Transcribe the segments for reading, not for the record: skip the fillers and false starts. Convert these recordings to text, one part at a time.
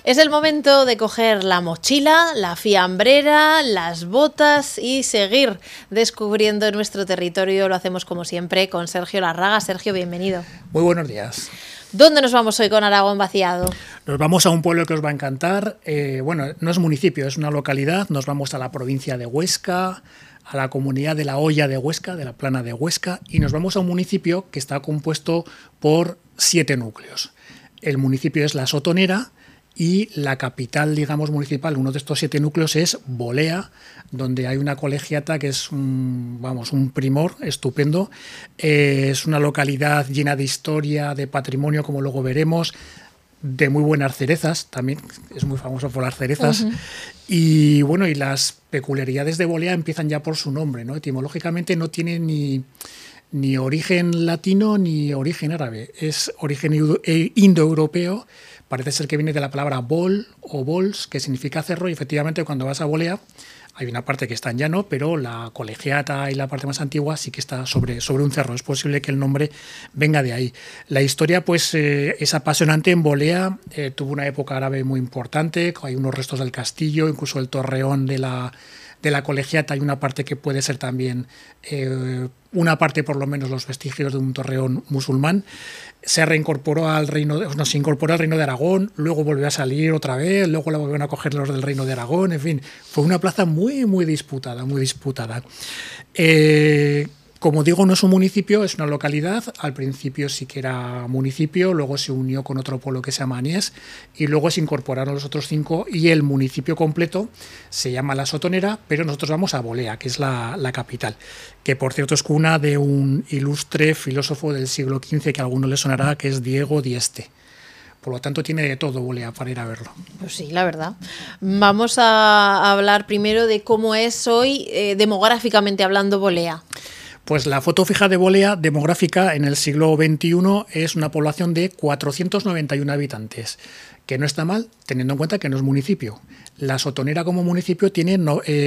Es el momento de coger la mochila, la fiambrera, las botas y seguir descubriendo nuestro territorio. Lo hacemos como siempre con Sergio Larraga. Sergio, bienvenido. Muy buenos días. ¿Dónde nos vamos hoy con Aragón Vaciado? Nos vamos a un pueblo que os va a encantar. Bueno, no es municipio, es una localidad. Nos vamos a la provincia de Huesca, a la comunidad de La Hoya de Huesca, de la Plana de Huesca, y nos vamos a un municipio que está compuesto por 7 núcleos. El municipio es La Sotonera y la capital, digamos, municipal, uno de estos 7 núcleos es Bolea, donde hay una colegiata que es un primor estupendo. Es una localidad llena de historia, de patrimonio, como luego veremos, de muy buenas cerezas, también es muy famoso por las cerezas. Uh-huh. Y bueno, y las peculiaridades de Bolea empiezan ya por su nombre, ¿no? Etimológicamente no tiene ni origen latino ni origen árabe, es origen indoeuropeo. Parece ser que viene de la palabra bol o bols, que significa cerro, y efectivamente cuando vas a Bolea hay una parte que está en llano, pero la colegiata y la parte más antigua sí que está sobre un cerro. Es posible que el nombre venga de ahí. La historia pues es apasionante. En Bolea tuvo una época árabe muy importante, hay unos restos del castillo, incluso el torreón de la colegiata, hay una parte que puede ser también, una parte por lo menos los vestigios de un torreón musulmán. Se incorporó al reino de Aragón, luego volvió a salir otra vez, luego la volvieron a coger los del reino de Aragón, en fin, fue una plaza muy disputada, muy disputada. Como digo, no es un municipio, es una localidad. Al principio sí que era municipio, luego se unió con otro pueblo que se llama Aniés y luego se incorporaron los otros 5 y el municipio completo se llama La Sotonera, pero nosotros vamos a Bolea, que es la capital, que por cierto es cuna de un ilustre filósofo del siglo XV que a alguno le sonará, que es Diego Dieste. Por lo tanto, tiene de todo Bolea para ir a verlo. Pues sí, la verdad. Vamos a hablar primero de cómo es hoy, demográficamente hablando, Bolea. Pues la foto fija de Bolea, demográfica, en el siglo XXI es una población de 491 habitantes, que no está mal, teniendo en cuenta que no es municipio. La Sotonera como municipio tiene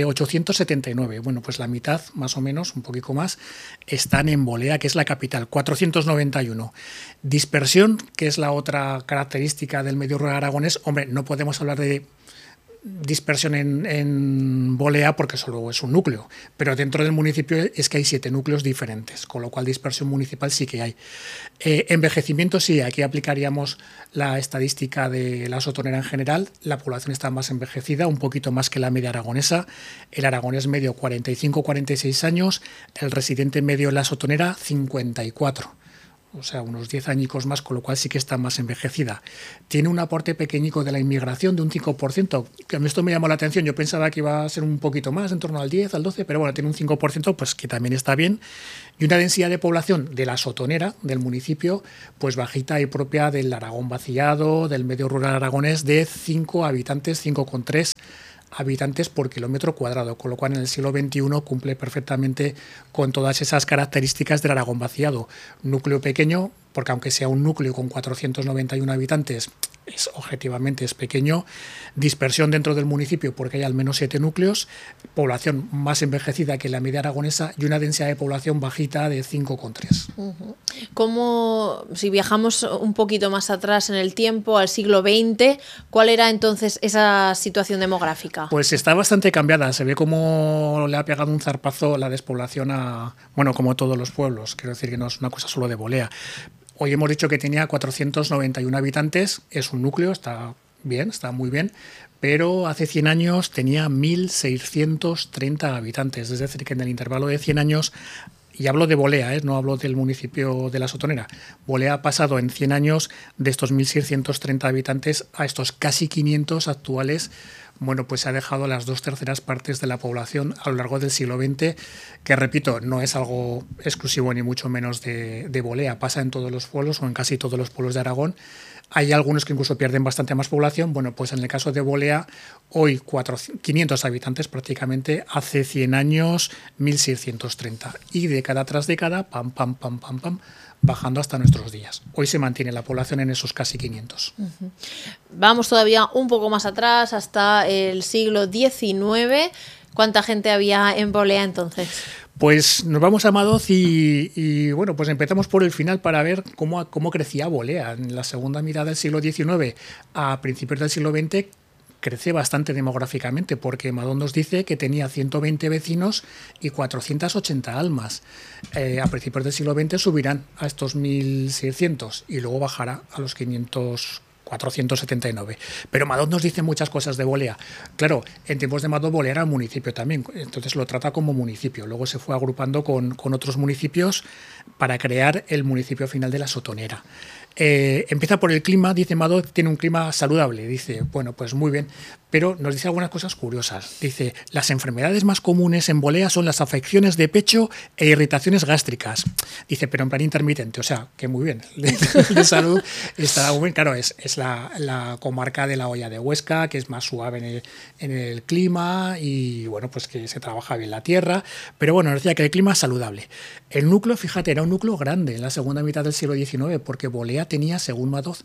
879. Bueno, pues la mitad, más o menos, un poquito más, están en Bolea, que es la capital, 491. Dispersión, que es la otra característica del medio rural aragonés. Hombre, no podemos hablar de dispersión en Bolea porque solo es un núcleo, pero dentro del municipio es que hay 7 núcleos diferentes, con lo cual dispersión municipal sí que hay. Envejecimiento sí, aquí aplicaríamos la estadística de La Sotonera en general. La población está más envejecida, un poquito más que la media aragonesa. El aragonés medio 45-46 años, el residente medio en La Sotonera 54. O sea, unos 10 añicos más, con lo cual sí que está más envejecida. Tiene un aporte pequeñico de la inmigración de un 5%, que a mí esto me llamó la atención. Yo pensaba que iba a ser un poquito más, en torno al 10, al 12, pero bueno, tiene un 5%, pues que también está bien. Y una densidad de población de La Sotonera, del municipio, pues bajita y propia del Aragón vaciado, del medio rural aragonés, de 5 habitantes, 5,3 habitantes por kilómetro cuadrado, con lo cual en el siglo XXI cumple perfectamente con todas esas características del Aragón vaciado. Núcleo pequeño, porque aunque sea un núcleo con 491 habitantes, objetivamente es pequeño. Dispersión dentro del municipio porque hay al menos 7 núcleos, población más envejecida que la media aragonesa y una densidad de población bajita de 5,3. Uh-huh. ¿Cómo, si viajamos un poquito más atrás en el tiempo, al siglo XX, cuál era entonces esa situación demográfica? Pues está bastante cambiada, se ve como le ha pegado un zarpazo la despoblación como todos los pueblos, quiero decir que no es una cosa solo de Bolea. Hoy hemos dicho que tenía 491 habitantes, es un núcleo, está bien, está muy bien, pero hace 100 años tenía 1.630 habitantes, es decir, que en el intervalo de 100 años, y hablo de Bolea, no hablo del municipio de La Sotonera, Bolea ha pasado en 100 años de estos 1.630 habitantes a estos casi 500 actuales. Bueno, pues se ha dejado las 2/3 partes de la población a lo largo del siglo XX, que repito, no es algo exclusivo ni mucho menos de Bolea, pasa en todos los pueblos o en casi todos los pueblos de Aragón. Hay algunos que incluso pierden bastante más población. Bueno, pues en el caso de Bolea, hoy 500 habitantes prácticamente, hace 100 años 1.630. Y década tras década, pam, bajando hasta nuestros días. Hoy se mantiene la población en esos casi 500. Uh-huh. Vamos todavía un poco más atrás, hasta el siglo XIX. ¿Cuánta gente había en Bolea entonces? Pues nos vamos a Madoz y bueno, pues empezamos por el final para ver cómo crecía Bolea. En la segunda mitad del siglo XIX a principios del siglo XX crece bastante demográficamente, porque Madoz nos dice que tenía 120 vecinos y 480 almas. A principios del siglo XX subirán a estos 1.600 y luego bajará a los 479. Pero Madoz nos dice muchas cosas de Bolea. Claro, en tiempos de Madoz Bolea era un municipio también, entonces lo trata como municipio. Luego se fue agrupando con otros municipios para crear el municipio final de la Sotonera. Empieza por el clima, dice Madoz, tiene un clima saludable. Dice, bueno, pues muy bien, pero nos dice algunas cosas curiosas. Dice, las enfermedades más comunes en Bolea son las afecciones de pecho e irritaciones gástricas. Dice, pero en plan intermitente, o sea, que muy bien. De salud está muy bien. Claro, es la comarca de la Hoya de Huesca, que es más suave en el clima y, bueno, pues que se trabaja bien la tierra. Pero bueno, nos decía que el clima es saludable. El núcleo, fíjate, era un núcleo grande en la segunda mitad del siglo XIX, porque Bolea tenía, según Madoz,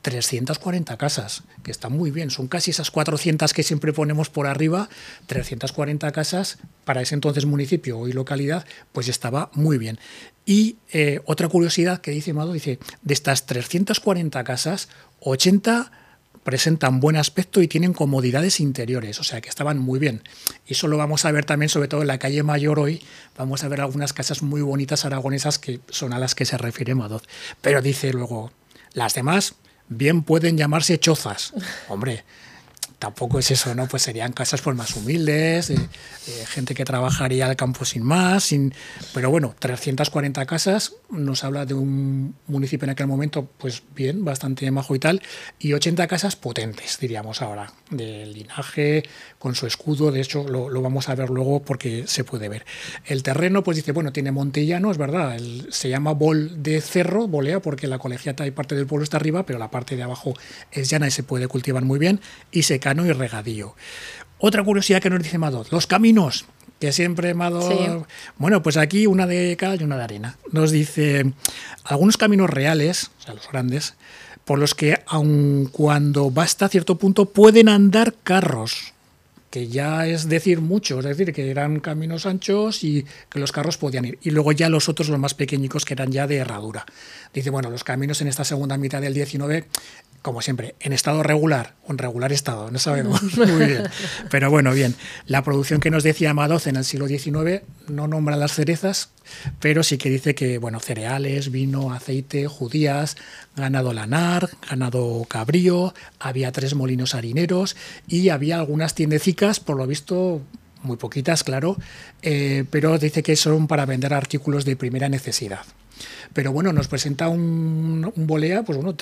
340 casas, que están muy bien, son casi esas 400 que siempre ponemos por arriba. 340 casas para ese entonces municipio y localidad, pues estaba muy bien. Y otra curiosidad que dice Madoz, dice, de estas 340 casas, 80 presentan buen aspecto y tienen comodidades interiores, o sea que estaban muy bien. Y eso lo vamos a ver también, sobre todo en la calle Mayor hoy, vamos a ver algunas casas muy bonitas aragonesas que son a las que se refiere Madoz. Pero dice luego, las demás bien pueden llamarse chozas. Hombre, tampoco es eso, ¿no? Pues serían casas pues más humildes, gente que trabajaría al campo sin más, pero bueno, 340 casas, nos habla de un municipio en aquel momento, pues bien, bastante majo y tal, y 80 casas potentes, diríamos ahora, del linaje, con su escudo, de hecho lo vamos a ver luego porque se puede ver. El terreno, pues dice, bueno, tiene monte y llano, es verdad, se llama Bol de Cerro, Bolea, porque la colegiata y parte del pueblo está arriba, pero la parte de abajo es llana y se puede cultivar muy bien, y secano y regadío. Otra curiosidad que nos dice Madoz, los caminos, que siempre Madoz... Sí. Bueno, pues aquí una de cal y una de arena. Nos dice algunos caminos reales, o sea, los grandes, por los que, aun cuando va hasta cierto punto, pueden andar carros, que ya es decir mucho, es decir, que eran caminos anchos y que los carros podían ir. Y luego ya los otros, los más pequeñicos, que eran ya de herradura. Dice, bueno, los caminos en esta segunda mitad del 19, como siempre, en estado regular o en regular estado, no sabemos muy bien. Pero bueno, bien. La producción que nos decía Madoz en el siglo XIX no nombra las cerezas, pero sí que dice que, bueno, cereales, vino, aceite, judías, ganado lanar, ganado cabrío, había 3 molinos harineros y había algunas tiendecicas, por lo visto, muy poquitas, claro, pero dice que son para vender artículos de primera necesidad. Pero bueno, nos presenta un Bolea, pues bueno,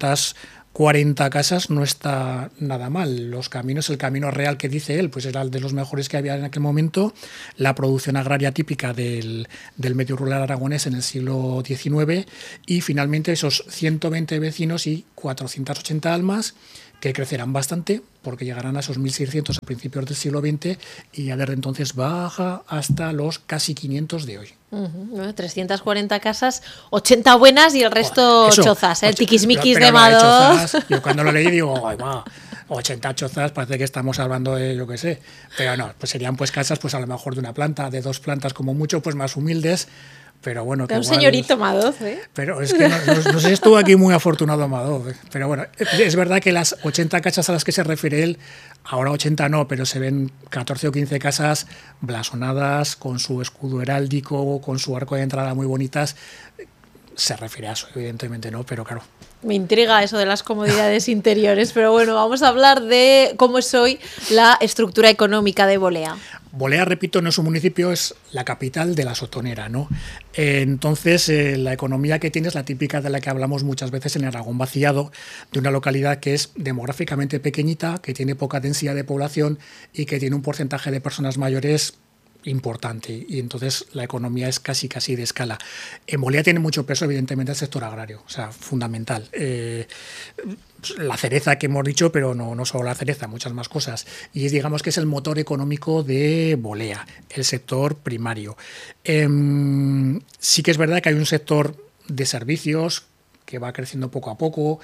340 casas no está nada mal. Los caminos, el camino real que dice él, pues era el de los mejores que había en aquel momento. La producción agraria típica del medio rural aragonés en el siglo XIX y finalmente esos 120 vecinos y 480 almas que crecerán bastante porque llegarán a esos 1.600 a principios del siglo XX y ya desde entonces baja hasta los casi 500 de hoy. Bueno, 340 casas, 80 buenas y el resto chozas, el tiquismiquis de Madoz. Yo cuando lo leí digo, ay, va, 80 chozas, parece que estamos hablando de, yo qué sé, pero no, pues serían pues casas pues a lo mejor de una planta, de 2 plantas como mucho, pues más humildes. Pero bueno, que un señorito Madoz, ¿eh? Pero es que no sé si estuvo aquí muy afortunado Madoz. Pero bueno, es verdad que las 80 casas a las que se refiere él, ahora 80 no, pero se ven 14 o 15 casas blasonadas, con su escudo heráldico, con su arco de entrada muy bonitas. Se refiere a eso, evidentemente no, pero claro. Me intriga eso de las comodidades interiores, pero bueno, vamos a hablar de cómo es hoy la estructura económica de Bolea. Bolea, repito, no es un municipio, es la capital de la Sotonera, ¿no? Entonces, la economía que tiene es la típica de la que hablamos muchas veces en Aragón vaciado, de una localidad que es demográficamente pequeñita, que tiene poca densidad de población y que tiene un porcentaje de personas mayores importante, y entonces la economía es casi de escala. En Bolea tiene mucho peso, evidentemente, el sector agrario, o sea, fundamental. La cereza que hemos dicho, pero no solo la cereza, muchas más cosas. Y digamos que es el motor económico de Bolea, el sector primario. Sí que es verdad que hay un sector de servicios que va creciendo poco a poco,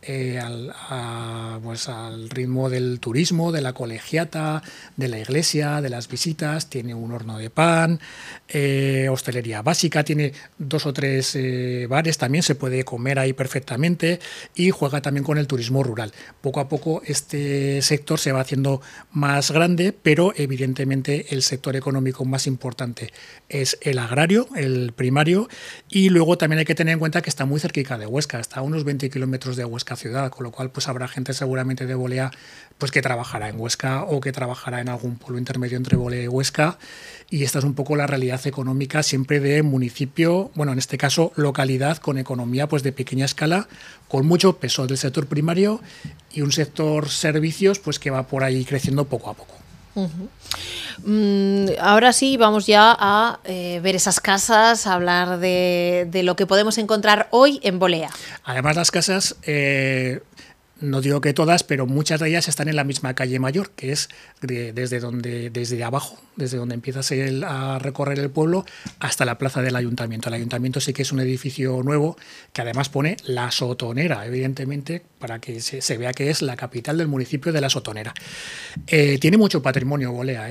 pues al ritmo del turismo, de la colegiata, de la iglesia, de las visitas. Tiene un horno de pan, hostelería básica, tiene 2 o 3 bares, también se puede comer ahí perfectamente, y juega también con el turismo rural. Poco a poco este sector se va haciendo más grande, pero evidentemente el sector económico más importante es el agrario, el primario, y luego también hay que tener en cuenta que está muy cerquita de Huesca, está a unos 20 kilómetros de Huesca ciudad, con lo cual pues habrá gente seguramente de Bolea pues que trabajará en Huesca o que trabajará en algún pueblo intermedio entre Bolea y Huesca, y esta es un poco la realidad económica siempre de municipio, bueno, en este caso localidad con economía pues de pequeña escala, con mucho peso del sector primario y un sector servicios pues que va por ahí creciendo poco a poco. Ahora sí, vamos ya a ver esas casas, a hablar de lo que podemos encontrar hoy en Bolea. Además, las casas, no digo que todas, pero muchas de ellas están en la misma calle mayor, que es desde abajo, desde donde empiezas a recorrer el pueblo hasta la plaza del ayuntamiento. El ayuntamiento sí que es un edificio nuevo que además pone La Sotonera, evidentemente, para que se vea que es la capital del municipio de La Sotonera. Tiene mucho patrimonio Bolea,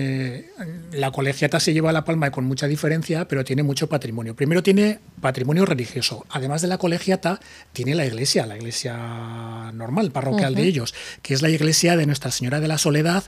la colegiata se lleva la palma y con mucha diferencia, pero tiene mucho patrimonio. Primero tiene patrimonio religioso. Además de la colegiata, tiene la iglesia normal, parroquial de ellos, que es la iglesia de Nuestra Señora de la Soledad.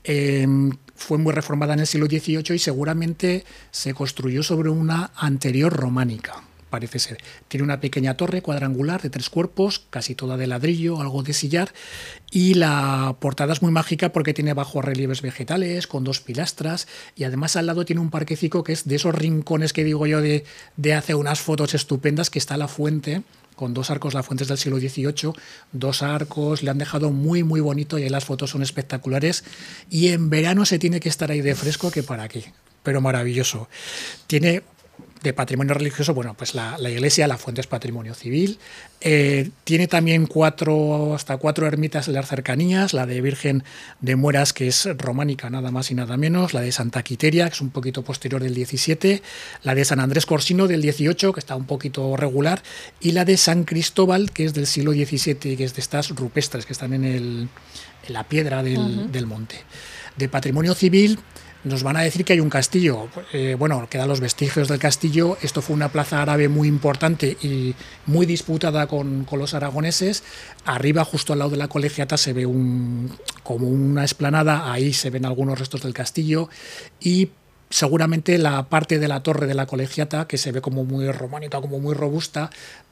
Fue muy reformada en el siglo XVIII y seguramente se construyó sobre una anterior románica, parece ser. Tiene una pequeña torre cuadrangular de 3 cuerpos, casi toda de ladrillo, algo de sillar, y la portada es muy mágica porque tiene bajorrelieves vegetales con 2 pilastras, y además al lado tiene un parquecico que es de esos rincones que digo yo de hace unas fotos estupendas, que está la fuente, con 2 arcos, la fuente es del siglo XVIII, 2 arcos, le han dejado muy muy bonito y ahí las fotos son espectaculares, y en verano se tiene que estar ahí de fresco que para qué, pero maravilloso. Tiene de patrimonio religioso, bueno, pues la iglesia, la fuente es patrimonio civil. Tiene también hasta cuatro ermitas en las cercanías, la de Virgen de Mueras, que es románica nada más y nada menos, la de Santa Quiteria, que es un poquito posterior del 17, la de San Andrés Corsino del 18, que está un poquito regular, y la de San Cristóbal, que es del siglo XVII, que es de estas rupestres que están en la piedra del monte. De patrimonio civil nos van a decir que hay un castillo. Bueno, quedan los vestigios del castillo. Esto fue una plaza árabe muy importante y muy disputada con los aragoneses. Arriba, justo al lado de la colegiata, se ve como una explanada. Ahí se ven algunos restos del castillo, y seguramente la parte de la torre de la colegiata, que se ve como muy románica, como muy robusta,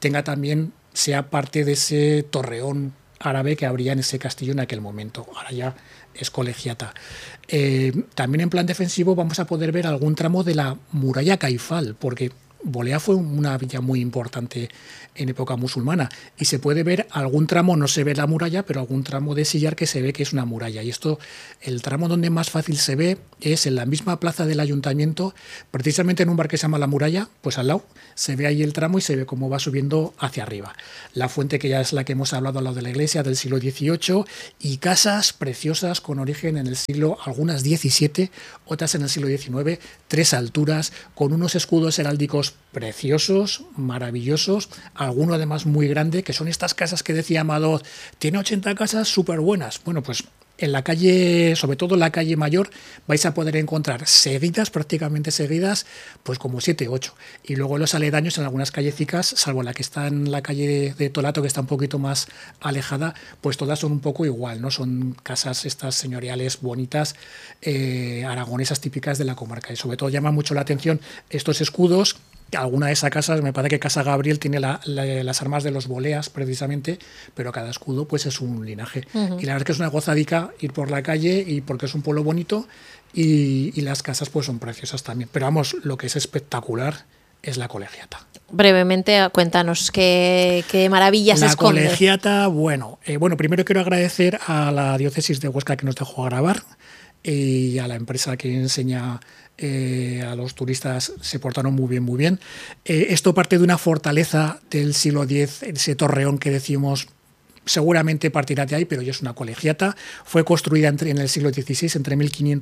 sea parte de ese torreón árabe que habría en ese castillo en aquel momento. Ahora ya es colegiata. También en plan defensivo vamos a poder ver algún tramo de la muralla Caifal, porque Bolea fue una villa muy importante en época musulmana, y se puede ver algún tramo, no se ve la muralla, pero algún tramo de sillar que se ve que es una muralla. Y esto, el tramo donde más fácil se ve es en la misma plaza del ayuntamiento, precisamente en un bar que se llama La Muralla, pues al lado se ve ahí el tramo y se ve cómo va subiendo hacia arriba. La fuente, que ya es la que hemos hablado al lado de la iglesia, del siglo XVIII, y casas preciosas con origen en el siglo, algunas XVII, otras en el siglo XIX, 3 alturas, con unos escudos heráldicos preciosos, maravillosos, alguno además muy grande, que son estas casas que decía Amador, tiene 80 casas súper buenas. Bueno, pues en la calle, sobre todo en la calle mayor, vais a poder encontrar prácticamente seguidas, pues como 7 u 8. Y luego los aledaños en algunas callecicas, salvo la que está en la calle de Tolato, que está un poquito más alejada, pues todas son un poco igual, ¿no? Son casas estas señoriales bonitas, aragonesas típicas de la comarca. Y sobre todo llama mucho la atención estos escudos. Alguna de esas casas, me parece que Casa Gabriel tiene las armas de los Boleas precisamente, pero cada escudo pues es un linaje. Y la verdad es que es una gozadica ir por la calle, y porque es un pueblo bonito, y las casas pues son preciosas también. Pero vamos, lo que es espectacular es la colegiata. Brevemente, cuéntanos qué maravillas esconde. La colegiata, bueno, primero quiero agradecer a la diócesis de Huesca que nos dejó grabar, y a la empresa que enseña a los turistas. Se portaron muy bien, muy bien. Esto parte de una fortaleza del siglo X, ese torreón que decimos seguramente partirá de ahí, pero ya es una colegiata. Fue construida en el siglo XVI, entre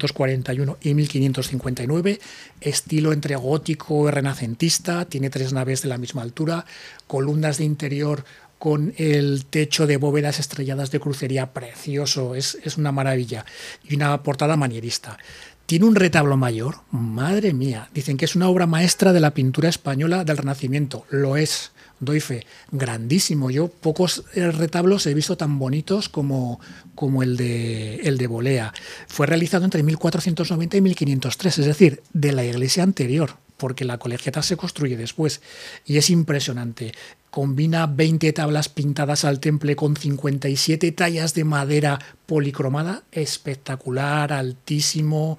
1541 y 1559, estilo entre gótico y renacentista, tiene 3 naves de la misma altura, columnas de interior con el techo de bóvedas estrelladas de crucería precioso, es una maravilla, y una portada manierista. Tiene un retablo mayor, madre mía, dicen que es una obra maestra de la pintura española del Renacimiento, lo es. Doy fe, grandísimo. Yo pocos retablos he visto tan bonitos como el de Bolea. Fue realizado entre 1490 y 1503, es decir, de la iglesia anterior, porque la colegiata se construye después. Y es impresionante. Combina 20 tablas pintadas al temple con 57 tallas de madera policromada, espectacular, altísimo,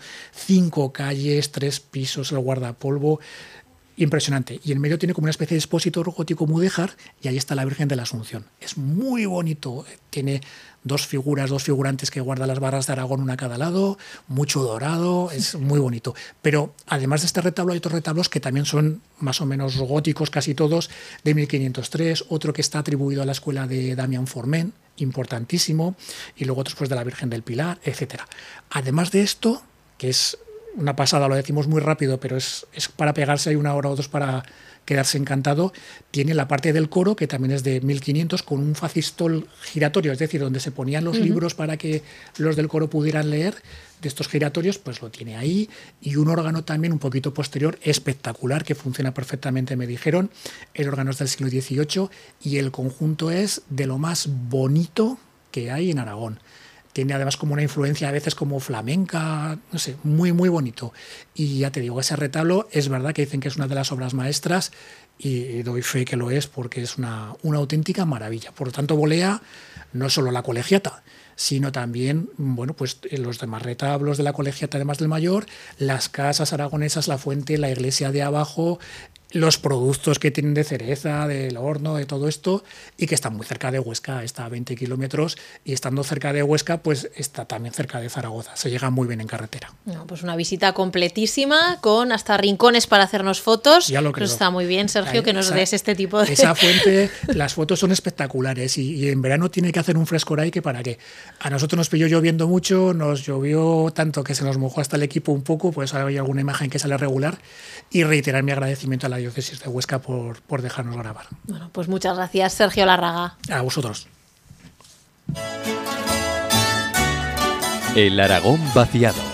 5 calles, 3 pisos, el guardapolvo. Impresionante. Y en medio tiene como una especie de expositor gótico mudéjar y ahí está la Virgen de la Asunción. Es muy bonito. Tiene 2 figuras, 2 figurantes que guardan las barras de Aragón, una a cada lado, mucho dorado, es muy bonito. Pero además de este retablo hay otros retablos que también son más o menos góticos, casi todos, de 1503, otro que está atribuido a la escuela de Damián Forment, importantísimo, y luego otros pues de la Virgen del Pilar, etcétera. Además de esto, que es una pasada, lo decimos muy rápido, pero es para pegarse ahí 1 hora o 2 para quedarse encantado. Tiene la parte del coro, que también es de 1500, con un facistol giratorio, es decir, donde se ponían los libros para que los del coro pudieran leer, de estos giratorios, pues lo tiene ahí, y un órgano también un poquito posterior, espectacular, que funciona perfectamente, me dijeron. El órgano es del siglo XVIII y el conjunto es de lo más bonito que hay en Aragón. Tiene además como una influencia a veces como flamenca, no sé, muy, muy bonito. Y ya te digo, ese retablo es verdad que dicen que es una de las obras maestras y doy fe que lo es porque es una auténtica maravilla. Por lo tanto, Bolea no es solo la colegiata, sino también, bueno, pues los demás retablos de la colegiata, además del mayor, las casas aragonesas, la fuente, la iglesia de abajo, los productos que tienen de cereza, del horno, de todo esto, y que están muy cerca de Huesca, está a 20 kilómetros, y estando cerca de Huesca, pues está también cerca de Zaragoza, se llega muy bien en carretera. No, pues una visita completísima, con hasta rincones para hacernos fotos. Ya lo creo. Pues está muy bien, Sergio, que nos des este tipo de... Esa fuente, las fotos son espectaculares, y en verano tiene que hacer un frescor ahí que para qué. A nosotros nos pilló lloviendo mucho, nos llovió tanto que se nos mojó hasta el equipo un poco, pues hay alguna imagen que sale regular, y reiterar mi agradecimiento a la Diócesis de Huesca por dejarnos grabar. Bueno, pues muchas gracias, Sergio Larraga. A vosotros. El Aragón vaciado.